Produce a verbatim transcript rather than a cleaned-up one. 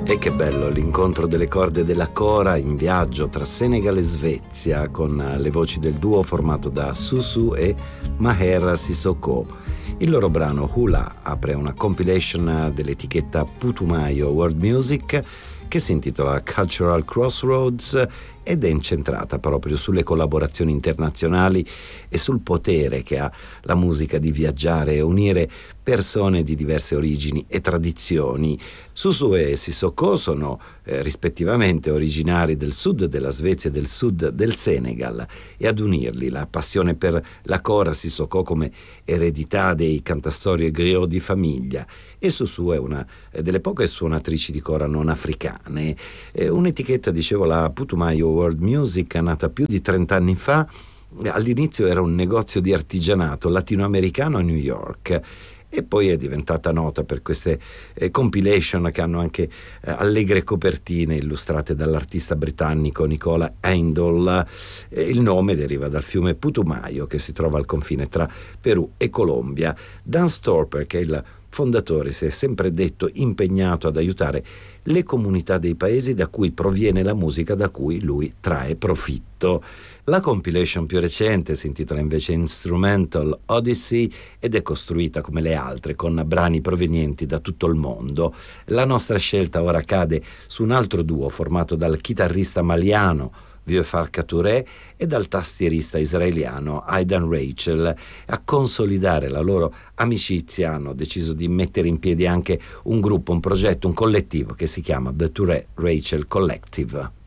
E che bello l'incontro delle corde della Cora in viaggio tra Senegal e Svezia, con le voci del duo formato da Susu e Maher Sissoko. Il loro brano Hula apre una compilation dell'etichetta Putumayo World Music che si intitola Cultural Crossroads ed è incentrata proprio sulle collaborazioni internazionali e sul potere che ha la musica di viaggiare e unire persone di diverse origini e tradizioni. Susu e Sissoko sono eh, rispettivamente originari del sud della Svezia e del sud del Senegal, e ad unirli la passione per la Cora, Sissoko come eredità dei cantastorie griot di famiglia, e Susu è una eh, delle poche suonatrici di Cora non africane. Eh, un'etichetta, dicevo, la Putumayo World Music, nata più di trenta anni fa. All'inizio era un negozio di artigianato latinoamericano a New York, e poi è diventata nota per queste eh, compilation che hanno anche eh, allegre copertine illustrate dall'artista britannico Nicola Heindel. Eh, il nome deriva dal fiume Putumayo che si trova al confine tra Perù e Colombia. Dan Storper, che è il fondatore, si è sempre detto impegnato ad aiutare le comunità dei paesi da cui proviene la musica da cui lui trae profitto. La compilation più recente si intitola invece Instrumental Odyssey ed è costruita come le altre con brani provenienti da tutto il mondo. La nostra scelta ora cade su un altro duo formato dal chitarrista maliano Vieux Farka Touré e dal tastierista israeliano Aidan Rachel. A consolidare la loro amicizia hanno deciso di mettere in piedi anche un gruppo, un progetto, un collettivo che si chiama The Touré Rachel Collective.